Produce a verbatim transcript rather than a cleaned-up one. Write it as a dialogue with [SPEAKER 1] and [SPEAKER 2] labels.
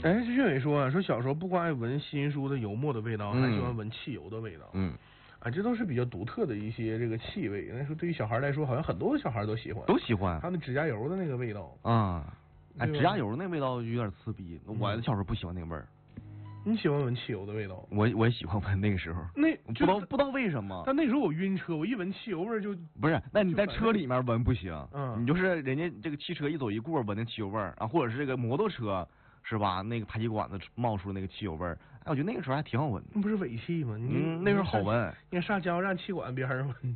[SPEAKER 1] 哎，这岳伟说啊，说小时候不光爱闻新书的油墨的味道，
[SPEAKER 2] 嗯、
[SPEAKER 1] 还喜欢闻汽油的味道。
[SPEAKER 2] 嗯。
[SPEAKER 1] 啊，这都是比较独特的一些这个气味。那说对于小孩来说，好像很多小孩都喜欢，
[SPEAKER 2] 都喜欢。
[SPEAKER 1] 还有那指甲油的那个味道
[SPEAKER 2] 啊，哎，指甲油那味道有点刺鼻，
[SPEAKER 1] 嗯、
[SPEAKER 2] 我小时候不喜欢那个味儿。
[SPEAKER 1] 你喜欢闻汽油的味道？
[SPEAKER 2] 我我也喜欢闻那个时候。
[SPEAKER 1] 那
[SPEAKER 2] 不知道不知道为什么。
[SPEAKER 1] 但那时候我晕车，我一闻汽油味就
[SPEAKER 2] 不是。那你在车里面闻不行，
[SPEAKER 1] 嗯，
[SPEAKER 2] 你就是人家这个汽车一走一过闻那汽油味儿啊，或者是这个摩托车。是吧？那个排气管子冒出那个汽油味儿，哎，我觉得那个时候还挺好闻的。
[SPEAKER 1] 那不是尾气吗？
[SPEAKER 2] 嗯，那时候好闻。
[SPEAKER 1] 你上加油站气管边上闻。